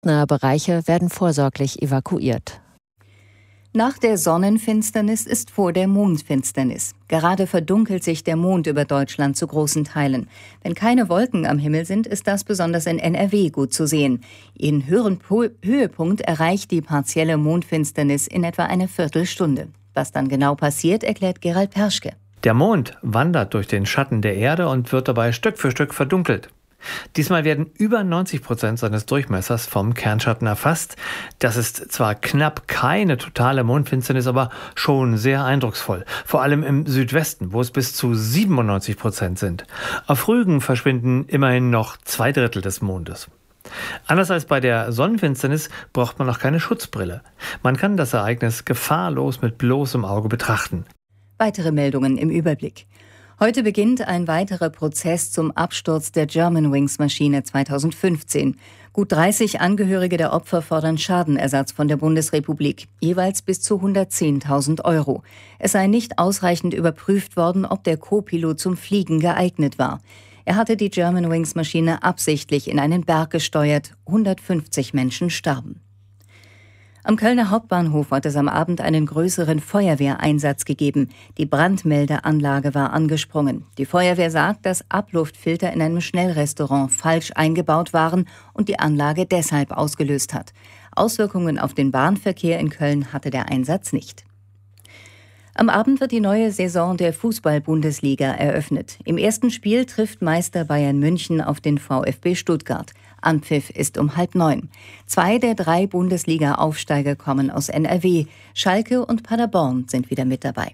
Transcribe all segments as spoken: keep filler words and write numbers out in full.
Nahe Bereiche werden vorsorglich evakuiert. Nach der Sonnenfinsternis ist vor der Mondfinsternis. Gerade verdunkelt sich der Mond über Deutschland zu großen Teilen. Wenn keine Wolken am Himmel sind, ist das besonders in N R W gut zu sehen. Ihren höheren po- Höhepunkt erreicht die partielle Mondfinsternis in etwa eine Viertelstunde. Was dann genau passiert, erklärt Gerald Perschke. Der Mond wandert durch den Schatten der Erde und wird dabei Stück für Stück verdunkelt. Diesmal werden über neunzig Prozent seines Durchmessers vom Kernschatten erfasst. Das ist zwar knapp keine totale Mondfinsternis, aber schon sehr eindrucksvoll. Vor allem im Südwesten, wo es bis zu siebenundneunzig Prozent sind. Auf Rügen verschwinden immerhin noch zwei Drittel des Mondes. Anders als bei der Sonnenfinsternis braucht man noch keine Schutzbrille. Man kann das Ereignis gefahrlos mit bloßem Auge betrachten. Weitere Meldungen im Überblick. Heute beginnt ein weiterer Prozess zum Absturz der Germanwings-Maschine zweitausendfünfzehn. Gut dreißig Angehörige der Opfer fordern Schadenersatz von der Bundesrepublik, jeweils bis zu hundertzehntausend Euro. Es sei nicht ausreichend überprüft worden, ob der Co-Pilot zum Fliegen geeignet war. Er hatte die Germanwings-Maschine absichtlich in einen Berg gesteuert. hundertfünfzig Menschen starben. Am Kölner Hauptbahnhof hat es am Abend einen größeren Feuerwehreinsatz gegeben. Die Brandmeldeanlage war angesprungen. Die Feuerwehr sagt, dass Abluftfilter in einem Schnellrestaurant falsch eingebaut waren und die Anlage deshalb ausgelöst hat. Auswirkungen auf den Bahnverkehr in Köln hatte der Einsatz nicht. Am Abend wird die neue Saison der Fußball-Bundesliga eröffnet. Im ersten Spiel trifft Meister Bayern München auf den VfB Stuttgart. Anpfiff ist um halb neun. Zwei der drei Bundesliga-Aufsteiger kommen aus N R W. Schalke und Paderborn sind wieder mit dabei.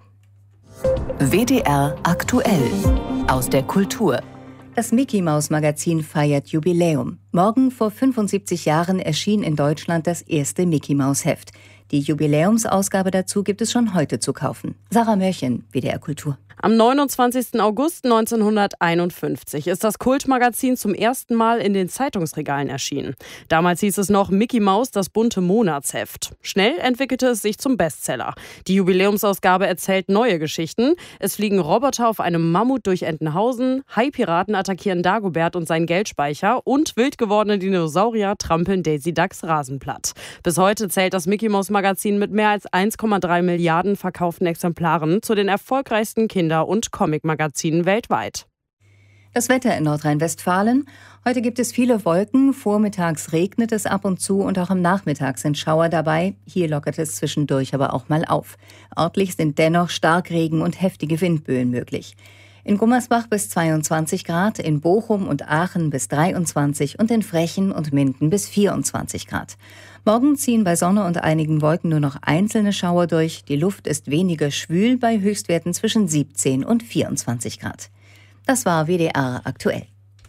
W D R aktuell aus der Kultur. Das Mickey-Maus-Magazin feiert Jubiläum. Morgen vor fünfundsiebzig Jahren erschien in Deutschland das erste Mickey-Maus-Heft. Die Jubiläumsausgabe dazu gibt es schon heute zu kaufen. Sarah Mörchen, W D R Kultur. Am neunundzwanzigsten August neunzehnhunderteinundfünfzig ist das Kultmagazin zum ersten Mal in den Zeitungsregalen erschienen. Damals hieß es noch Mickey Maus, das bunte Monatsheft. Schnell entwickelte es sich zum Bestseller. Die Jubiläumsausgabe erzählt neue Geschichten. Es fliegen Roboter auf einem Mammut durch Entenhausen, Haipiraten attackieren Dagobert und seinen Geldspeicher und wild gewordene Dinosaurier trampeln Daisy Ducks Rasenplatt. Bis heute zählt das Mickey Maus Magazin mit mehr als eins Komma drei Milliarden verkauften Exemplaren zu den erfolgreichsten Kinder- und Comic-Magazinen weltweit. Das Wetter in Nordrhein-Westfalen. Heute gibt es viele Wolken, vormittags regnet es ab und zu und auch am Nachmittag sind Schauer dabei. Hier lockert es zwischendurch aber auch mal auf. Örtlich sind dennoch Starkregen und heftige Windböen möglich. In Gummersbach bis zweiundzwanzig Grad, in Bochum und Aachen bis dreiundzwanzig und in Frechen und Minden bis vierundzwanzig Grad. Morgen ziehen bei Sonne und einigen Wolken nur noch einzelne Schauer durch. Die Luft ist weniger schwül bei Höchstwerten zwischen siebzehn und vierundzwanzig Grad. Das war W D R aktuell.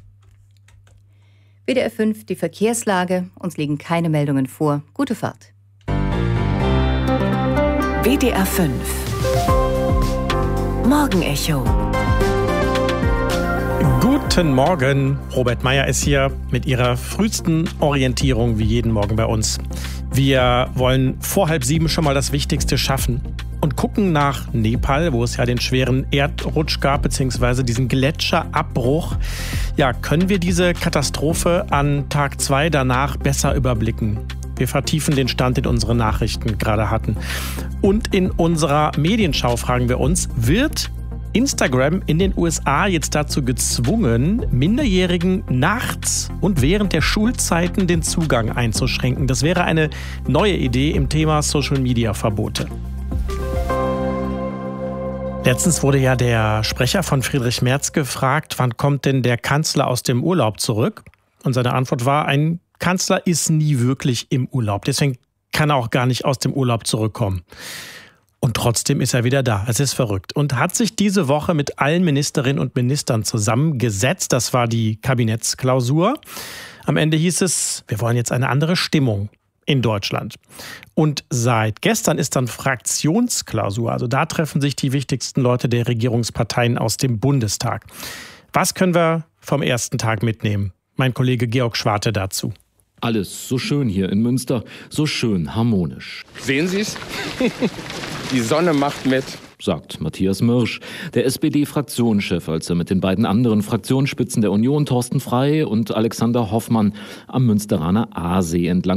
W D R fünf, die Verkehrslage. Uns liegen keine Meldungen vor. Gute Fahrt. W D R fünf. Morgenecho. Guten Morgen, Robert Meyer ist hier mit ihrer frühesten Orientierung wie jeden Morgen bei uns. Wir wollen vor halb sieben schon mal das Wichtigste schaffen und gucken nach Nepal, wo es ja den schweren Erdrutsch gab, beziehungsweise diesen Gletscherabbruch. Ja, können wir diese Katastrophe an Tag zwei danach besser überblicken? Wir vertiefen den Stand, den unsere Nachrichten gerade hatten. Und in unserer Medienschau fragen wir uns, wird Instagram in den U S A jetzt dazu gezwungen, Minderjährigen nachts und während der Schulzeiten den Zugang einzuschränken? Das wäre eine neue Idee im Thema Social-Media-Verbote. Letztens wurde ja der Sprecher von Friedrich Merz gefragt, wann kommt denn der Kanzler aus dem Urlaub zurück? Und seine Antwort war, ein Kanzler ist nie wirklich im Urlaub. Deswegen kann er auch gar nicht aus dem Urlaub zurückkommen. Und trotzdem ist er wieder da. Es ist verrückt. Und hat sich diese Woche mit allen Ministerinnen und Ministern zusammengesetzt. Das war die Kabinettsklausur. Am Ende hieß es, wir wollen jetzt eine andere Stimmung in Deutschland. Und seit gestern ist dann Fraktionsklausur. Also da treffen sich die wichtigsten Leute der Regierungsparteien aus dem Bundestag. Was können wir vom ersten Tag mitnehmen? Mein Kollege Georg Schwarte dazu. Alles so schön hier in Münster, so schön harmonisch. Sehen Sie es? Die Sonne macht mit. sagt Matthias Mirsch, der S P D-Fraktionschef, als er mit den beiden anderen Fraktionsspitzen der Union, Thorsten Frey und Alexander Hoffmann, am Münsteraner Aasee entlang